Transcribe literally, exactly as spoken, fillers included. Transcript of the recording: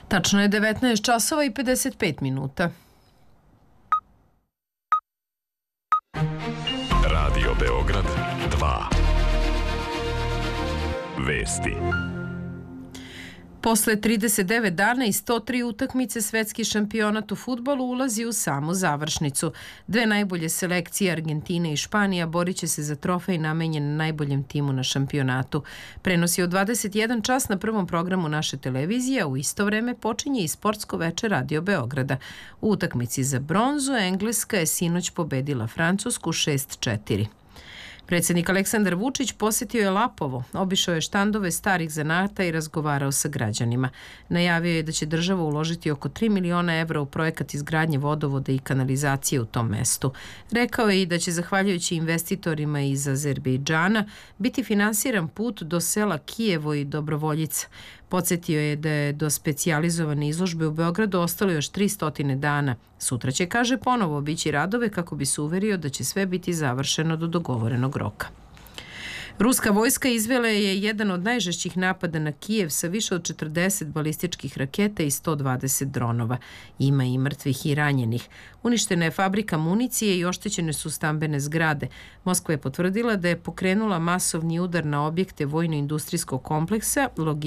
Tačno je devetnaest časova i pedeset pet minuta. Radio Beograd dva. Vesti. Posle trideset devet dana i sto tri utakmice svetski šampionat u fudbalu ulazi u samu završnicu. Dve najbolje selekcije Argentina i Španija borit će se za trofej namenjen najboljem timu na šampionatu. Prenos je od dvadeset jedan čas na prvom programu naše televizije, a u isto vreme počinje i sportsko veče Radio Beograda. U utakmici za bronzu Engleska je sinoć pobedila Francusku šest četiri. Predsjednik Aleksandar Vučić posjetio je Lapovo, obišao je štandove starih zanata i razgovarao sa građanima. Najavio je da će država uložiti oko tri miliona evra u projekat izgradnje vodovoda i kanalizacije u tom mestu. Rekao je i da će, zahvaljujući investitorima iz Azerbejdžana, biti finansiran put do sela Kijevo i Dobrovoljica. Podsjetio je da je do specijalizovane izložbe u Beogradu ostalo još tristo dana. Sutra će, kaže, ponovo obići radove kako bi se uverio da će sve biti završeno do dogovorenog roka. Ruska vojska izvela je jedan od najžešćih napada na Kijev sa više od četrdeset balističkih raketa i sto dvadeset dronova. Ima i mrtvih i ranjenih. Uništena je fabrika municije i oštećene su stambene zgrade. Moskva je potvrdila da je pokrenula masovni udar na objekte vojno-industrijskog kompleksa,